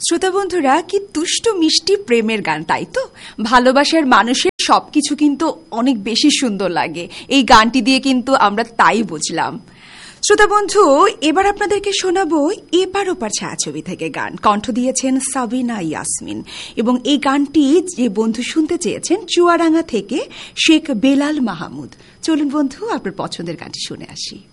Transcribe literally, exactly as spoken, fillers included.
শ্রোতা বন্ধুরা, কি দুষ্ট মিষ্টি প্রেমের গান, তাই তো? ভালোবাসার মানুষের সবকিছু কিন্তু অনেক বেশি সুন্দর লাগে। এই গানটি দিয়ে কিন্তু আমরা তাই বুঝলাম। শ্রোতা বন্ধু, এবার আপনাদেরকে শোনাবো এপার ওপার ছায়াছবি থেকে গান। কণ্ঠ দিয়েছেন সাবিনা ইয়াসমিন, এবং এই গানটি যে বন্ধু শুনতে চেয়েছেন চুয়াডাঙ্গা থেকে শেখ বেলাল মাহমুদ। চলুন বন্ধু, আপনার পছন্দের গানটি শুনে আসি।